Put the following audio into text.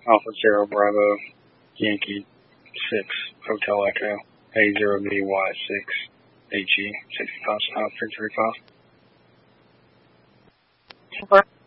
Alpha Zero Bravo Yankee 6 Hotel Echo A0BY6 HE 65 South 335.